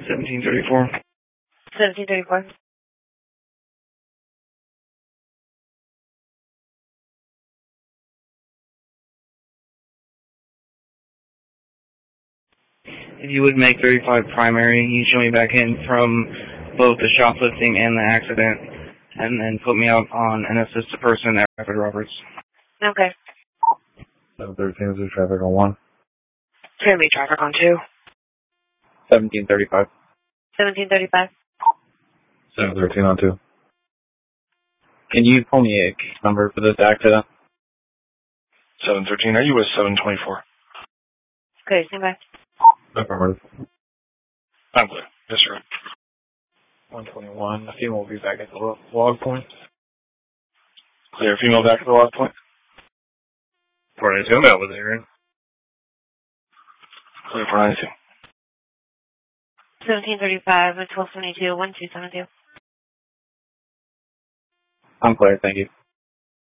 1734. 1734. If you would make 35 primary, you show me back in from both the shoplifting and the accident, and then put me out on an assisted person at Rapid Roberts. Okay. 713 is there traffic on 1? It's going to be traffic on 2. 1735. 1735. 713 on 2. Can you pull me a case number for this accident? 713, are you with 724? Okay, stand by. Affirmative. I'm clear. Yes, sir. 121. The female will be back at the log point. Clear. Female back at the log point. For an assume that was there. Clear for 92. 1735 and 1272, 1272. I'm clear, thank you.